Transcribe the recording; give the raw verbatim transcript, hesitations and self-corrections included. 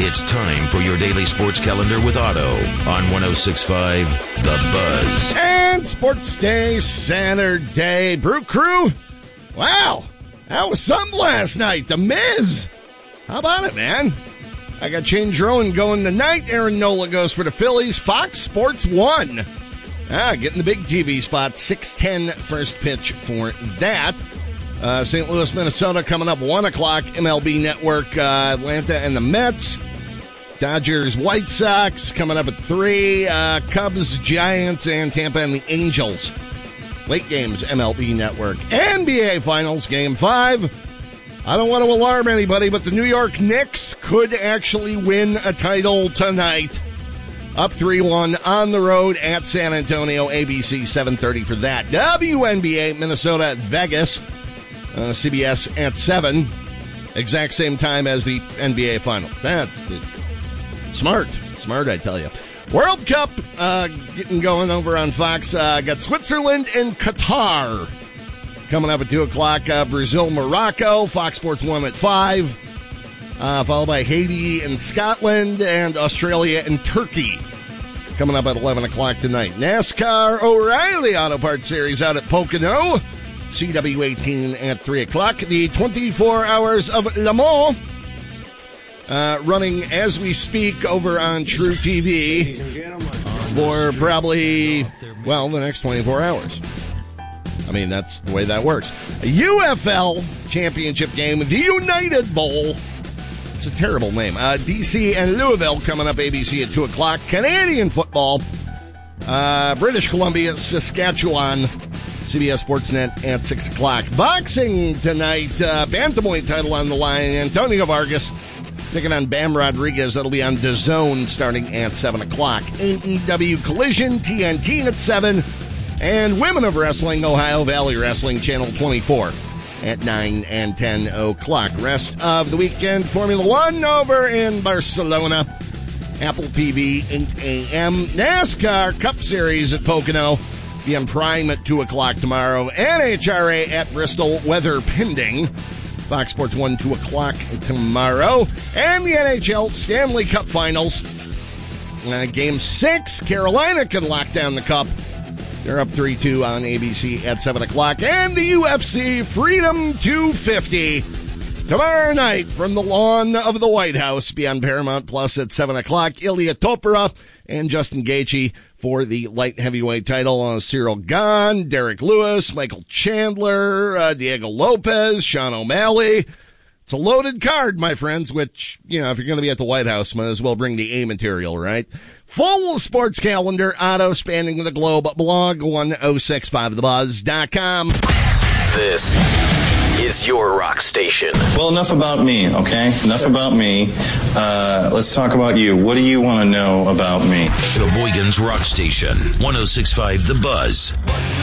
It's time for your daily sports calendar with Otto on one oh six point five The Buzz. And Sports Day Saturday. Brew Crew. Wow. That was something last night. The Miz. How about it, man? I got Shane Drowan going tonight. Aaron Nola goes for the Phillies. Fox Sports one. Ah, getting the big T V spot. six ten first pitch for that. Uh, Saint Louis, Minnesota coming up one o'clock. M L B Network, uh, Atlanta and the Mets. Dodgers, White Sox coming up at three. Uh, Cubs, Giants, and Tampa and the Angels. Late games, M L B Network. N B A Finals, Game five. I don't want to alarm anybody, but the New York Knicks could actually win a title tonight. Up three one on the road at San Antonio. A B C seven thirty for that. W N B A, Minnesota at Vegas. Uh, C B S at seven. Exact same time as the N B A Finals. That's smart. Smart, I tell you. World Cup uh, getting going over on Fox. Uh, got Switzerland and Qatar coming up at two o'clock. Uh, Brazil, Morocco. Fox Sports one at five. Uh, followed by Haiti and Scotland, and Australia and Turkey coming up at eleven o'clock tonight. NASCAR O'Reilly Auto Parts Series out at Pocono. C W eighteen at three o'clock. The twenty-four Hours of Le Mans uh, running as we speak over on True T V for probably, well, the next twenty-four hours. I mean, that's the way that works. A U F L championship game, the United Bowl. It's a terrible name. Uh, D C and Louisville coming up A B C at two o'clock. Canadian football, uh, British Columbia, Saskatchewan. C B S Sportsnet at six o'clock. Boxing tonight, uh, bantamweight title on the line. Antonio Vargas taking on Bam Rodriguez. That'll be on DAZN starting at seven o'clock. A E W Collision, T N T at seven. And Women of Wrestling, Ohio Valley Wrestling, Channel twenty-four at nine and ten o'clock. Rest of the weekend, Formula One over in Barcelona. Apple T V, eight a.m. NASCAR Cup Series at Pocono. Be on Prime at two o'clock tomorrow. N H R A at Bristol, weather pending. Fox Sports one, two o'clock tomorrow. And the N H L Stanley Cup Finals. Uh, game six, Carolina can lock down the cup. They're up three two on A B C at seven o'clock. And the U F C Freedom two fifty tomorrow night from the lawn of the White House. Be on Paramount Plus at seven o'clock. Ilya Topura and Justin Gaethje for the light heavyweight title. Uh, Cyril Gahn, Derek Lewis, Michael Chandler, uh, Diego Lopez, Sean O'Malley. It's a loaded card, my friends, which, you know, if you're going to be at the White House, might as well bring the A material, right? Full sports calendar, Auto spanning the globe, blog one oh six five the buzz dot com. This is your rock station. Well, enough about me, okay? Enough about me. Uh, let's talk about you. What do you want to know about me? Sheboygan's Rock Station, one oh six point five The Buzz.